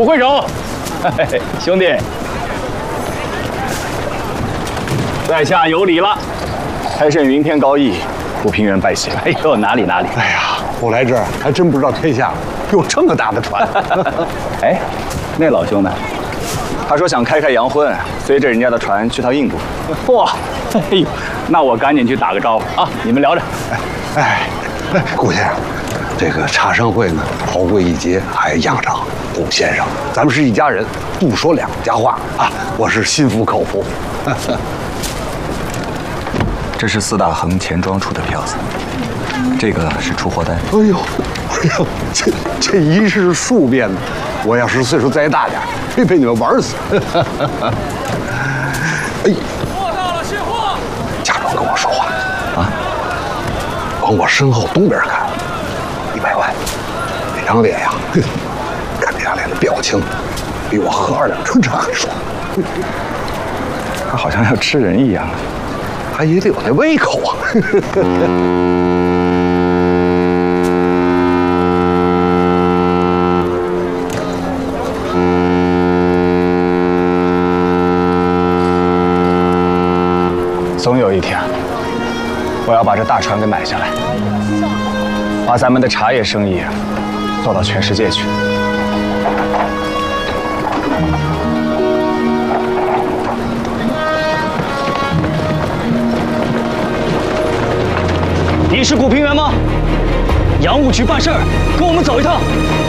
古会手，兄弟，在下有礼了。太甚云天高义，古平原拜谢。哎呦，哪里哪里。 哎呀，我来这儿还真不知道天下有这么大的船。 哎，那老兄呢？他说想开洋荤，随着人家的船去趟印度。哇，哎呦，那我赶紧去打个招呼啊！你们聊着。 哎，古先生，这个茶商会呢，宝贵一节，还仰仗古先生，咱们是一家人，不说两家话啊。我是心服口服。 这是4大恒钱庄出的票子，这个是出货单。 哎呦，这一式数变的，我要是岁数再大点，非被你们玩死。哎， 货到了，卸货！ 假装跟我说话啊，往我身后东边看，100万。那张脸呀，看那张脸的表情，比我喝2两春茶还爽。 他好像要吃人一样。 他也得有那胃口啊！ 总有一天，我要把这大船给买下来，把咱们的茶叶生意做到全世界去。你是古平原吗？洋务局办事儿，跟我们走一趟。